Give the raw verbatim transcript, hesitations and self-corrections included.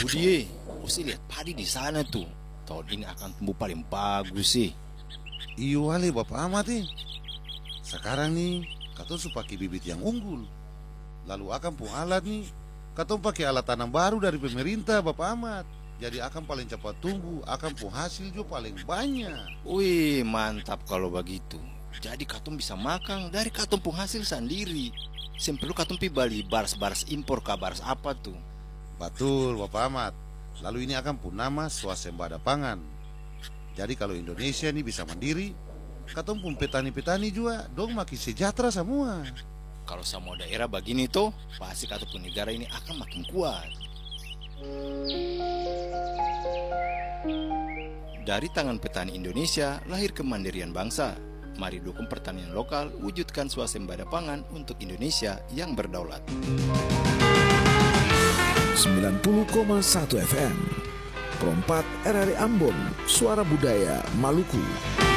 Budi, mesti lihat padi di sana tuh. Tahun ini akan tumbuh paling bagus sih. Iyo wale Bapak Ahmad nih. Sekarang nih, katong su pakai bibit yang unggul. Lalu akan pun alat nih, katong pakai alat tanam baru dari pemerintah Bapak Ahmad. Jadi akan paling cepat tumbuh, akan pun hasil juga paling banyak. Wih, mantap kalau begitu. Jadi katong bisa makan dari katong pun hasil sendiri. Sem perlu katong pi beli baras-baras impor ke baras apa tuh. Betul Bapak Ahmad. Lalu ini akan pun nama swasembada pangan. Jadi kalau Indonesia ini bisa mandiri, katong pun petani-petani juga dong makin sejahtera semua. Kalau semua daerah begini tuh, pasti katong pun negara ini akan makin kuat. Dari tangan petani Indonesia lahir kemandirian bangsa. Mari dukung pertanian lokal, wujudkan swasembada pangan untuk Indonesia yang berdaulat. sembilan puluh koma satu F M Perempat R R I Ambon, Suara Budaya Maluku.